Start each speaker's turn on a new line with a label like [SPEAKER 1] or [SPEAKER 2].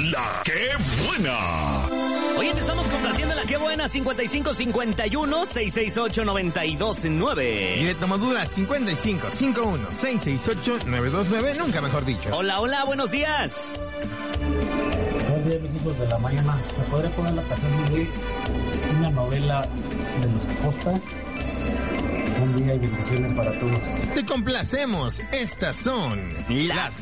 [SPEAKER 1] La que buena.
[SPEAKER 2] Oye, te estamos complaciendo en La que buena, 5551-668-929.
[SPEAKER 3] Y de Tomadura, 5551-668-929, nunca mejor dicho.
[SPEAKER 2] Hola, hola, buenos días.
[SPEAKER 4] Buenos días, mis hijos de la mañana. ¿Me podré poner la canción de una novela de los Acosta? Buen día y bendiciones para todos.
[SPEAKER 3] Te complacemos, estas son
[SPEAKER 2] Las